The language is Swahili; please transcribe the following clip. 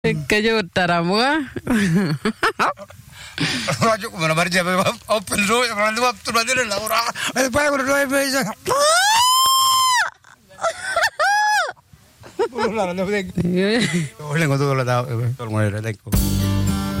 Kejutan mua. Rajuk mana bari jabe open road randu waktu badi la ora. Pai ora roe beja. Boleh ngodo la da. Tol ngore la ko.